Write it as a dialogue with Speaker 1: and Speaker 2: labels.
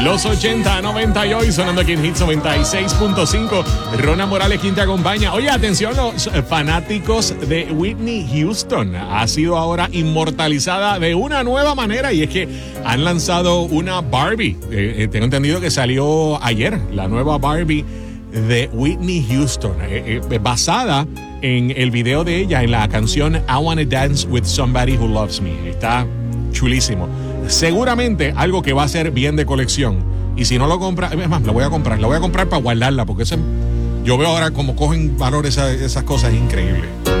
Speaker 1: Los 80, 90 y hoy sonando aquí en Hits 96.5. Rona Morales, quien te acompaña. Oye, atención, los fanáticos de Whitney Houston. Ha sido ahora inmortalizada de una nueva manera y es que han lanzado una Barbie. Tengo entendido que salió ayer la nueva Barbie de Whitney Houston, basada en el video de ella en la canción I Wanna Dance With Somebody Who Loves Me. Está chulísimo. Seguramente algo que va a ser bien de colección. Y si no lo compras, es más, la voy a comprar para guardarla, porque yo veo ahora cómo cogen valor esas cosas increíbles.